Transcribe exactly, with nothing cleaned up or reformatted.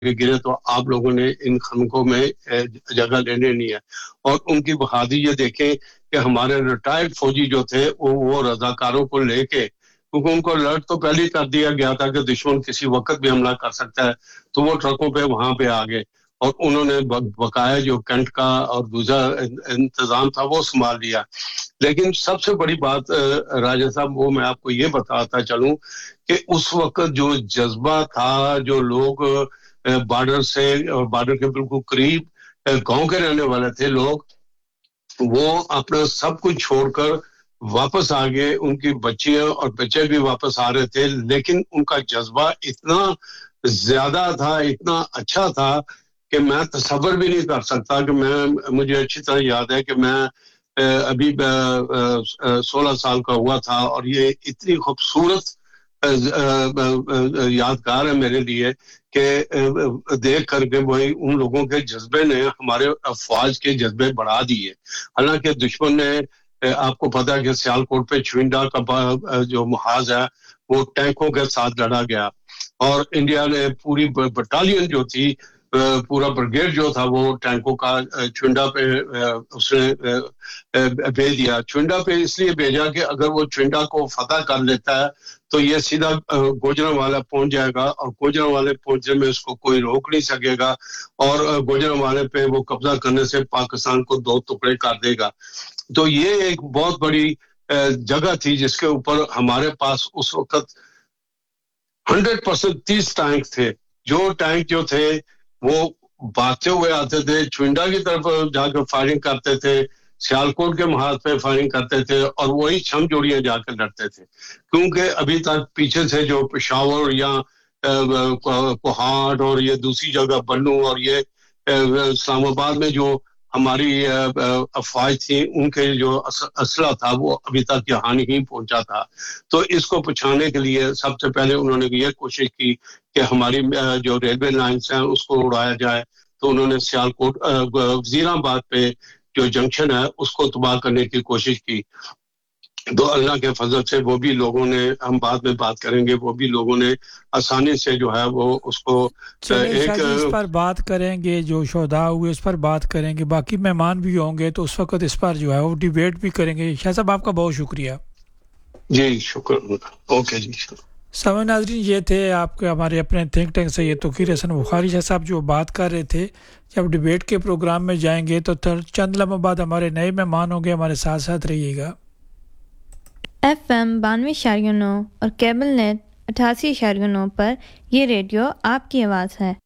گرے تو آپ لوگوں نے ان خنقوں میں جگہ لینے نہیں ہے. اور ان کی بہادری یہ دیکھیں کہ ہمارے ریٹائرڈ فوجی جو تھے وہ وہ رضاکاروں کو لے کے, کیونکہ ان کو الرٹ تو پہلے ہی کر دیا گیا تھا کہ دشمن کسی وقت بھی حملہ کر سکتا ہے, تو وہ ٹرکوں پہ وہاں پہ آ گئے اور انہوں نے بقایا جو کینٹ کا اور دوسرا انتظام تھا وہ سنبھال لیا. لیکن سب سے بڑی بات راجہ صاحب وہ میں آپ کو یہ بتاتا چلوں کہ اس وقت جو جذبہ تھا, جو لوگ بارڈر سے اور بارڈر کے بالکل قریب گاؤں کے رہنے والے تھے لوگ, وہ اپنا سب کچھ چھوڑ کر واپس آ گئے. ان کی بچیاں اور بچے بھی واپس آ رہے تھے, لیکن ان کا جذبہ اتنا زیادہ تھا, اتنا اچھا تھا کہ میں تصور بھی نہیں کر سکتا. کہ میں مجھے اچھی طرح یاد ہے کہ میں ابھی سولہ سال کا ہوا تھا اور یہ اتنی خوبصورت یادگار ہے میرے لیے کہ دیکھ کر کے وہی ان لوگوں کے جذبے نے ہمارے افواج کے جذبے بڑھا دیے. حالانکہ دشمن نے, آپ کو پتا ہے کہ سیالکوٹ پہ چوئنڈا کا جو محاذ ہے وہ ٹینکوں کے ساتھ لڑا گیا, اور انڈیا نے پوری بٹالین جو تھی, پورا بریگیڈ جو تھا وہ ٹینکوں کا چوئنڈا پہ اس نے بھیج دیا. چوئنڈا پہ اس لیے بھیجا کہ اگر وہ چوئنڈا کو فتح کر لیتا ہے تو یہ سیدھا گوجرانوالا پہنچ جائے گا, اور گوجرانوالے پہنچنے میں اس کو کوئی روک نہیں سکے گا, اور گوجرانوالے پہ وہ قبضہ کرنے سے پاکستان کو دو ٹکڑے کر دے گا. تو یہ ایک بہت بڑی جگہ تھی جس کے اوپر ہمارے پاس اس وقت ہنڈریڈ پرسینٹ تیس ٹینک تھے. جو ٹینک جو تھے وہ بھاگتے ہوئے آتے تھے, چوئنڈا کی طرف جا کر فائرنگ کرتے تھے, سیالکوٹ کے محاذ پہ فائرنگ کرتے تھے, اور وہی چھم جوڑیاں جا کر لڑتے تھے. کیونکہ ابھی تک پیچھے سے جو پشاور یا کوہاٹ اور یہ دوسری جگہ بنو اور یہ اسلام آباد میں جو ہماری افواج تھی, ان کے جو اسلحہ تھا وہ ابھی تک یہاں نہیں پہنچا تھا. تو اس کو پہنچانے کے لیے سب سے پہلے انہوں نے یہ کوشش کی کہ ہماری جو ریلوے لائنز ہیں اس کو اڑایا جائے. تو انہوں نے سیالکوٹ وزیر آباد پہ جو جنکشن ہے اس کو تباہ کرنے کی کوشش کی. تو اللہ کے فضل سے وہ بھی لوگوں نے, ہم بعد میں بات کریں گے, وہ بھی لوگوں نے آسانی سے جو ہے وہ اس کو ایک جی اس پر بات کریں گے, جو شہداء ہوئے اس پر بات کریں گے, باقی مہمان بھی ہوں گے تو اس وقت اس پر جو ہے وہ ڈیبیٹ بھی کریں گے. شاہ صاحب آپ کا بہت شکریہ. جی شکر, اوکے جی. سامعین ناظرین, یہ تھے آپ کے ہمارے اپنے تھنک ٹینک سے یہ توقیر حسن بخاری شاہ صاحب جو بات کر رہے تھے. جب ڈیبیٹ کے پروگرام میں جائیں گے تو چند لمحوں بعد ہمارے نئے مہمان ہوں گے, ہمارے ساتھ ساتھ رہیے گا. ایف ایم بانوے اشاریہ نو اور کیبل نیٹ اٹھاسی اشاریہ نو پر یہ ریڈیو آپ کی آواز ہے.